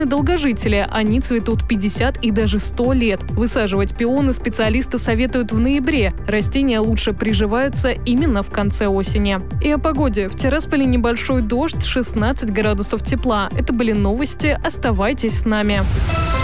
Долгожители, они цветут 50 и даже 100 лет. Высаживать пионы специалисты советуют в ноябре. Растения лучше приживаются именно в конце осени. И о погоде. В Тирасполе небольшой дождь, 16 градусов тепла. Это были новости. Оставайтесь с нами.